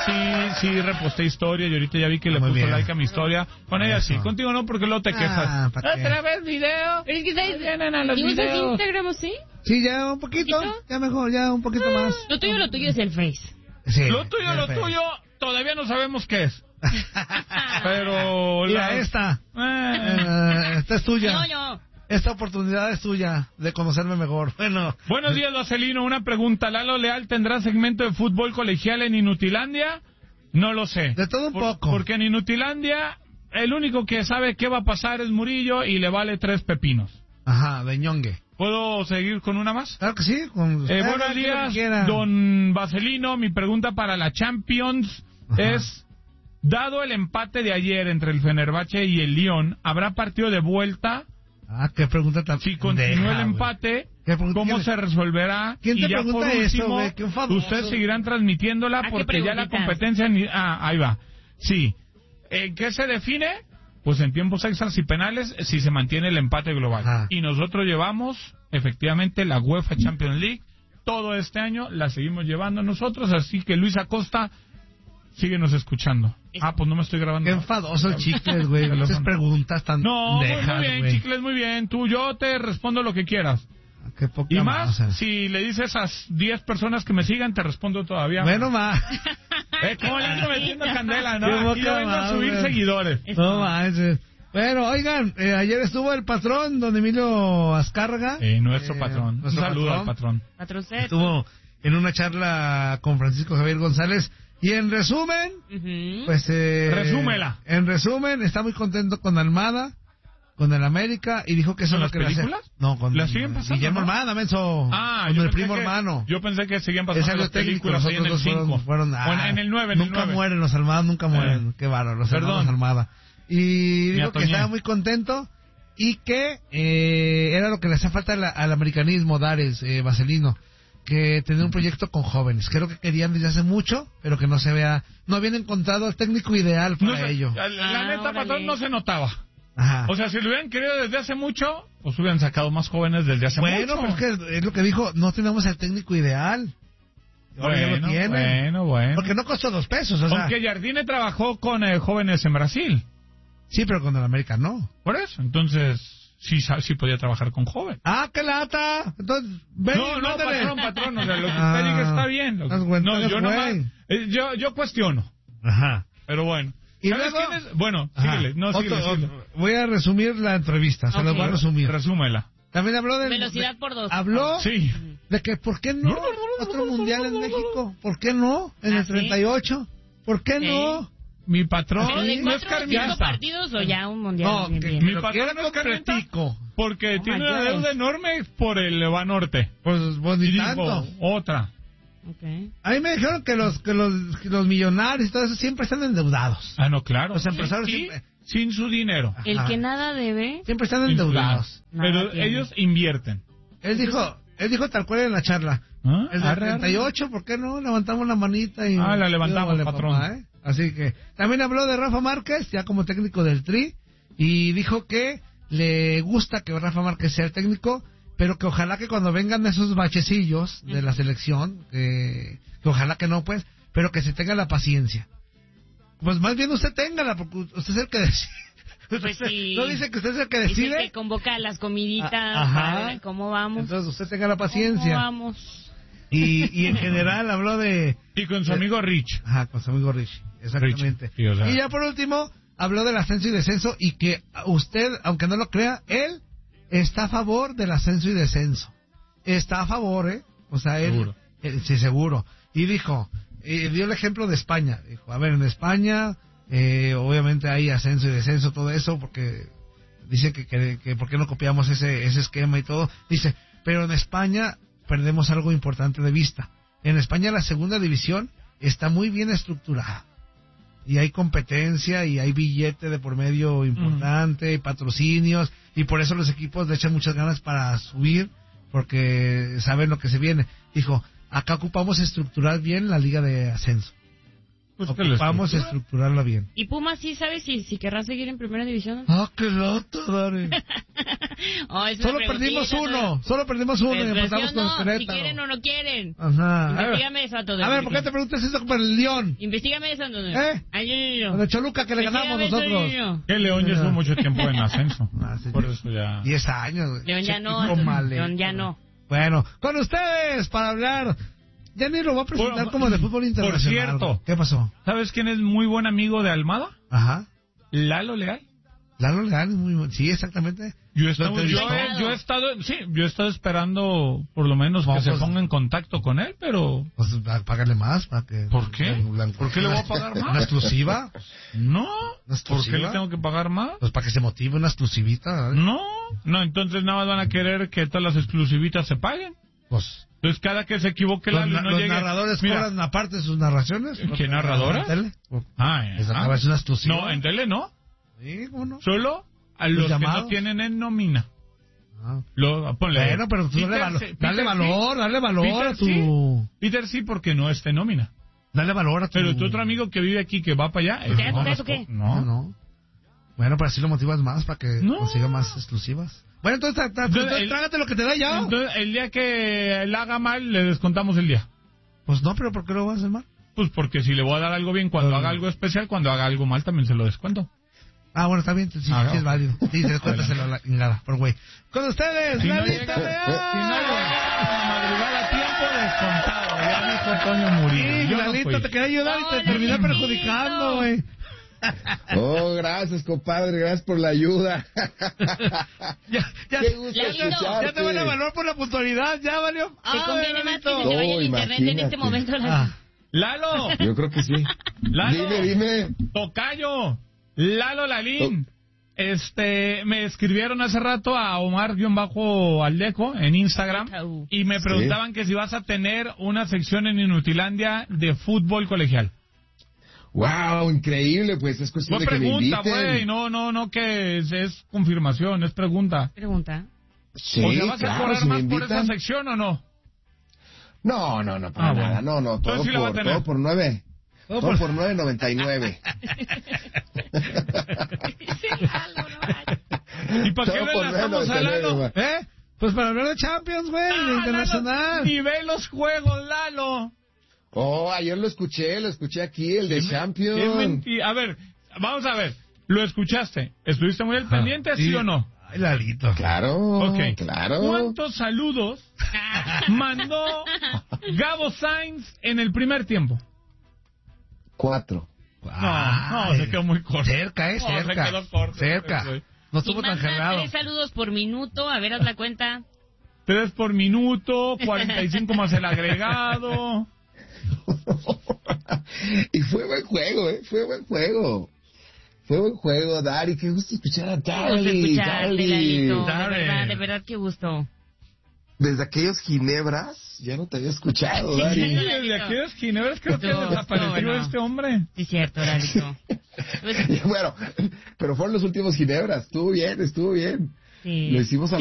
sí reposté historia y ahorita ya vi que le puso like a mi historia. Con ella sí, contigo no, porque luego te quejas. ¿Otra vez video? Es que vienen a los ¿y usas videos. Instagram o sí? Sí, ya un poquito, ya mejor, ya un poquito más. Lo tuyo es el Face. Sí, Lo tuyo, todavía no sabemos qué es. Pero... Mira, esta es tuya. No. Esta oportunidad es tuya de conocerme mejor. Bueno. Buenos días, Vaselino. Una pregunta. ¿Lalo Leal tendrá segmento de fútbol colegial en Inutilandia? No lo sé. De todo un poco. Porque en Inutilandia el único que sabe qué va a pasar es Murillo y le vale 3 pepinos. Ajá, de ñongue. ¿Puedo seguir con una más? Claro que sí. Buenos días, don Vaselino. Mi pregunta para la Champions es... Dado el empate de ayer entre el Fenerbahce y el Lyon, ¿habrá partido de vuelta? Qué pregunta tan... Si continúa el empate, ¿cómo se resolverá? ¿Quién te pregunta por último, eso, qué enfadoso? ustedes seguirán transmitiéndola porque ya la competencia... ahí va. Sí. ¿Qué se define? Pues en tiempos extras y penales, si se mantiene el empate global. Ajá. Y nosotros llevamos, efectivamente, la UEFA Champions League. Todo este año la seguimos llevando nosotros, así que Luis Acosta... Síguenos escuchando. Pues no me estoy grabando. Qué enfadoso el Chicles, güey. Esas preguntas tan dejas, muy bien, Chicles, muy bien. Yo te respondo lo que quieras. Qué poca y más, si le dices a esas 10 personas que me sigan, te respondo todavía. Bueno, más. ¿Cómo le ando metiendo candela, no? Aquí yo vengo a subir seguidores. No manches. Bueno, oigan, ayer estuvo el patrón, don Emilio Azcárraga. Nuestro patrón. Un saludo al patrón. Estuvo en una charla con Francisco Javier González. Y en resumen, pues... Resúmela. En resumen, está muy contento con Almada, con el América, y dijo que eso ¿Con es lo las que películas? No, con ¿las siguen pasando? Guillermo Almada, menso. Con el primo hermano. Yo pensé que seguían pasando las películas ahí en el 5. Fueron en el 9, nunca mueren los Almada, nunca mueren. Qué bárbaro, los hermanos Almada. Y dijo que estaba muy contento y que era lo que le hacía falta al americanismo, Dares, Vaselino. Que tener un proyecto con jóvenes, creo que querían desde hace mucho, pero que no habían encontrado el técnico ideal para ello. La neta, patrón, no se notaba. Ajá. O sea, si lo hubieran querido desde hace mucho, pues hubieran sacado más jóvenes desde hace mucho. Bueno, pero es que es lo que dijo, no tenemos el técnico ideal. Ahora ya lo tienen. Bueno. Porque no costó 2 pesos. Aunque Jardine trabajó con jóvenes en Brasil. Sí, pero con el América no. Por eso, entonces... Sí podía trabajar con joven. ¡Qué lata! Entonces, patrón, o sea, lo que usted diga está bien. Yo nomás, yo cuestiono. Ajá. Pero bueno. ¿Y ¿Sabes luego? quién es? Bueno, síguele. Voy a resumir la entrevista, se la voy a resumir. Resúmela. También habló de... Velocidad por 2. Habló de que, ¿por qué no? Otro mundial en México. ¿Por qué no? En el 38. ¿Por qué no? Mi patrón no es carnista. ¿Partidos o ya un mundial? No, mi patrón no es carnista porque tiene una deuda enorme por el Banorte. Pues ni tanto. Otra. Okay. A mí me dijeron que los millonarios y todo eso siempre están endeudados. No, claro. Los empresarios siempre... sin su dinero. El que nada debe... Siempre están endeudados. Pero ellos invierten. Él dijo tal cual en la charla. El del 38, ¿por qué no? Levantamos la manita y... la levantamos, patrón. Papá, Así que también habló de Rafa Márquez, ya como técnico del Tri, y dijo que le gusta que Rafa Márquez sea el técnico, pero que ojalá que cuando vengan esos bachecillos de la selección, que ojalá que no, pues, pero que se tenga la paciencia. Pues más bien usted téngala, porque usted es el que decide. Pues sí. ¿No dice que usted es el que decide? Dice que convoca las comiditas para ver cómo vamos. Entonces usted tenga la paciencia. ¿Cómo vamos? Y en general habló de... Y con su amigo Rich. Con su amigo Rich, exactamente. Rich, sí, o sea. Y ya por último, habló del ascenso y descenso y que usted, aunque no lo crea, él está a favor del ascenso y descenso. Está a favor, O sea, seguro. Sí, seguro. Y dijo, dio el ejemplo de España. Dijo, a ver, en España, obviamente hay ascenso y descenso, todo eso, porque dice que ¿por qué no copiamos ese esquema y todo? Dice, pero en España perdemos algo importante de vista. En España la segunda división está muy bien estructurada. Y hay competencia y hay billete de por medio importante, y patrocinios, y por eso los equipos le echan muchas ganas para subir, porque saben lo que se viene. Dijo, acá ocupamos estructurar bien la liga de ascenso. Pues que lo Vamos a estructurarla bien. ¿Y Pumas sí sabes si querrá seguir en primera división? ¡Ah, qué lata, Dari! Solo perdimos uno. Y empezamos con Querétaro. Si quieren o no quieren. Ajá. Investígame eso, Antonio. A ver, ¿por qué te preguntas eso con el León? Investígame eso, Antonio. Con el Choluca que le ganamos nosotros. Que León ya estuvo mucho tiempo en ascenso. Por eso ya... 10 años, güey. León ya no. León ya no. Bueno, con ustedes, para hablar... Ya ni lo voy a presentar como de fútbol internacional. Por cierto. ¿Qué pasó? ¿Sabes quién es muy buen amigo de Almada? Ajá. Lalo Leal. Lalo Leal es muy bueno. Sí, exactamente. Yo he estado esperando por lo menos que se ponga en contacto con él, pero... Pues págale más para que... ¿Por qué? ¿Por qué le voy a pagar más? ¿Una exclusiva? No. ¿Por qué le tengo que pagar más? Pues para que se motive una exclusivita. No, entonces nada más van a querer que todas las exclusivitas se paguen. Pues... Entonces cada que se equivoque Lalo no los llegue... narradores cobran aparte de sus narraciones. ¿Qué narradora? ¿En tele? Es una exclusiva. No, en tele no. Sí, ¿cómo no? Solo a los que no tienen en nómina. Ponle. Bueno, pero tú dale valor Peter, a tu... Sí. Peter sí, porque no está en nómina. Dale valor a tu... Pero tu otro amigo que vive aquí, que va para allá... ¿Qué? No. Bueno, pero así lo motivas más para que consiga más exclusivas. Bueno, entonces trágate lo que te da ya. Entonces, el día que él haga mal, le descontamos el día. Pues no, pero ¿por qué lo vas a hacer mal? Pues porque si le voy a dar algo bien cuando haga algo especial, cuando haga algo mal también se lo descuento. Ah, bueno, está bien, sí es válido. Sí, se descuenta nada, por güey. Con ustedes, la lista de Si no llega a la madrugada a tiempo, descontado. Ya dijo Antonio Murillo. Sí, Lalito, te quería ayudar y te terminé perjudicando, güey. Oh, gracias, compadre, gracias por la ayuda. Qué gusto escucharte. Ya te vale valor por la puntualidad, ya valió. Te conviene más que se te vaya el internet en este momento. Lalo. Yo creo que sí. Lalo. Dime. Tocayo. Lalo Lalín. Me escribieron hace rato a Omar-Aldeco en Instagram y me preguntaban que si vas a tener una sección en Inutilandia de fútbol colegial. Wow, increíble, pues es cuestión de que me inviten. Güey, no, que es confirmación, es pregunta. Sí, o sea, ¿vas a cobrar si más por esa sección o no? No, para nada, no, todo sí todo por 9. Todo por 9.99. ¿Y para qué le lanzamos a Lalo? Pues para hablar de Champions, güey, de internacional. Lalo, y ve los juegos, Lalo. Oh, ayer lo escuché aquí, el de Champions. A ver, vamos a ver. ¿Lo escuchaste? ¿Estuviste muy al pendiente, sí o no? Ay, Lalito. Claro, claro. ¿Cuántos saludos mandó Gabo Sainz en el primer tiempo? 4. No, se quedó muy corto. Cerca. Se quedó corto. Cerca. No estuvo tan generado. 3 saludos por minuto, a ver, haz la cuenta. 3 por minuto, 45 más el agregado. Y fue buen juego, fue buen juego. Fue buen juego, Dari. Qué gusto escuchar a Dari. De verdad, qué gusto. Desde aquellos ginebras, ya no te había escuchado, Dari. Sí, desde aquellos ginebras creo que desapareció este hombre. Sí, cierto, Darito. Bueno, pero fueron los últimos ginebras. Estuvo bien. Sí. Lo hicimos a